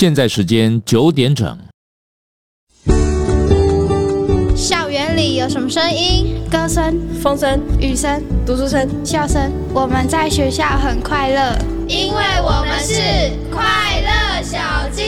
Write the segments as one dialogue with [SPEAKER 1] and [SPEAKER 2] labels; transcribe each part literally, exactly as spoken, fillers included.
[SPEAKER 1] 现在时间九点整。
[SPEAKER 2] 校园里有什么声音？
[SPEAKER 3] 歌声、风声、雨声、读书声、笑声。
[SPEAKER 2] 我们在学校很快乐，
[SPEAKER 4] 因为我们是快乐小精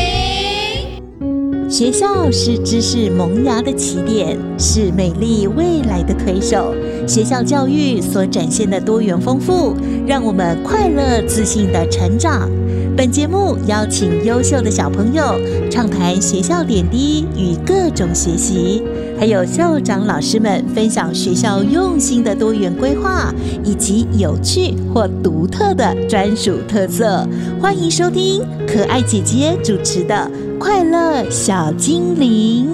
[SPEAKER 4] 灵。
[SPEAKER 5] 学校是知识萌芽的起点，是美丽未来的推手。学校教育所展现的多元丰富，让我们快乐自信的成长。本节目邀请优秀的小朋友畅谈学校点滴与各种学习，还有校长老师们分享学校用心的多元规划以及有趣或独特的专属特色。欢迎收听可爱姐姐主持的快乐小精灵。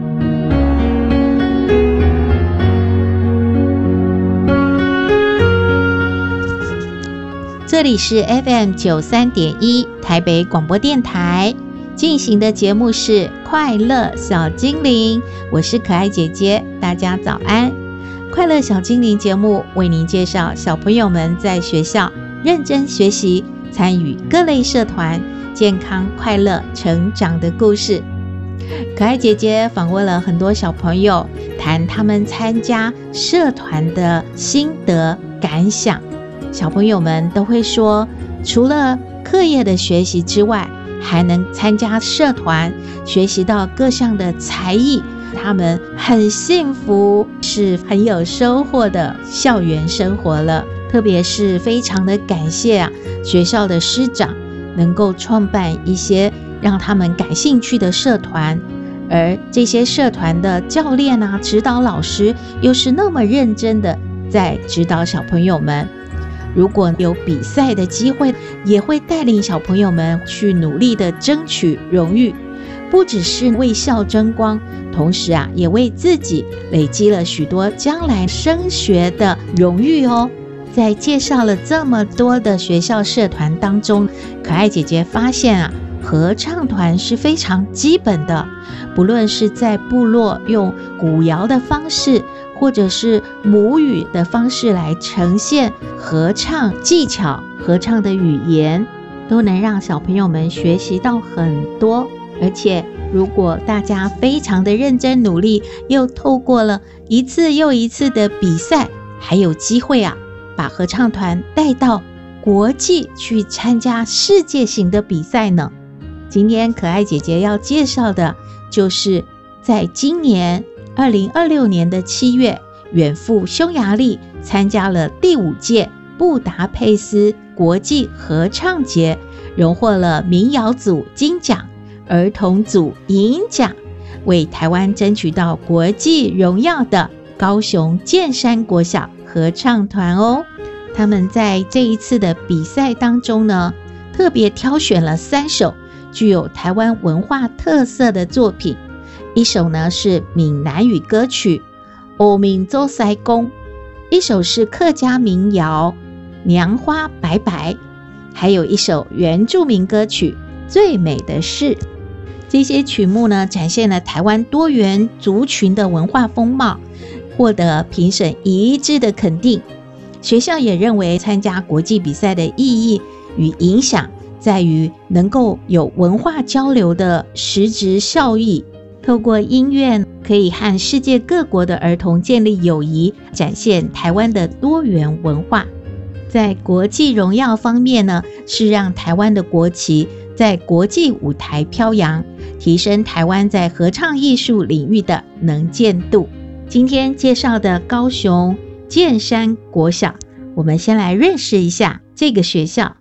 [SPEAKER 6] 这里是 F M 九十三点一 台北广播电台进行的节目是快乐小精灵，我是可爱姐姐，大家早安。快乐小精灵节目为您介绍小朋友们在学校认真学习，参与各类社团，健康快乐成长的故事。可爱姐姐访问了很多小朋友，谈他们参加社团的心得感想。小朋友们都会说，除了课业的学习之外，还能参加社团，学习到各项的才艺，他们很幸福，是很有收获的校园生活了。特别是非常的感谢啊，学校的师长能够创办一些让他们感兴趣的社团，而这些社团的教练啊、指导老师又是那么认真的在指导小朋友们。如果有比赛的机会，也会带领小朋友们去努力的争取荣誉，不只是为校争光，同时啊，也为自己累积了许多将来升学的荣誉哦。在介绍了这么多的学校社团当中，可爱姐姐发现啊，合唱团是非常基本的，不论是在部落用古谣的方式，或者是母语的方式来呈现合唱技巧、合唱的语言，都能让小朋友们学习到很多。而且如果大家非常的认真努力，又透过了一次又一次的比赛，还有机会啊，把合唱团带到国际去参加世界型的比赛呢。今天可爱姐姐要介绍的就是在今年二零二六年的七月，远赴匈牙利参加了第五届布达佩斯国际合唱节，荣获了民谣组金奖、儿童组银奖，为台湾争取到国际荣耀的高雄建山国小合唱团哦。他们在这一次的比赛当中呢，特别挑选了三首具有台湾文化特色的作品。一首呢是闽南语歌曲《乌闽走西公》，一首是客家民谣《娘花白白》，还有一首原住民歌曲《最美的事》。这些曲目呢，展现了台湾多元族群的文化风貌，获得评审一致的肯定。学校也认为，参加国际比赛的意义与影响在于能够有文化交流的实质效益。透过音乐可以和世界各国的儿童建立友谊，展现台湾的多元文化。在国际荣耀方面呢，是让台湾的国旗在国际舞台飘扬，提升台湾在合唱艺术领域的能见度。今天介绍的高雄建山国小，我们先来认识一下这个学校。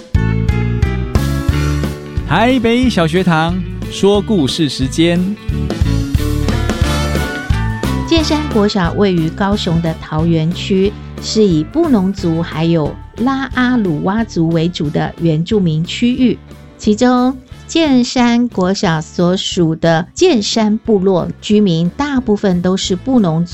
[SPEAKER 7] 台北小学堂说故事时间。
[SPEAKER 6] 建山国小位于高雄的桃园区，是以布农族还有拉阿鲁哇族为主的原住民区域。其中建山国小所属的建山部落居民大部分都是布农族。